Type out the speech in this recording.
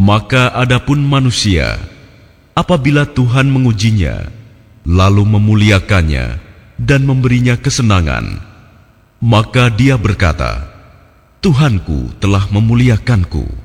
Maka adapun manusia, apabila Tuhan mengujinya, lalu memuliakannya dan memberinya kesenangan, maka dia berkata, Tuhanku telah memuliakanku.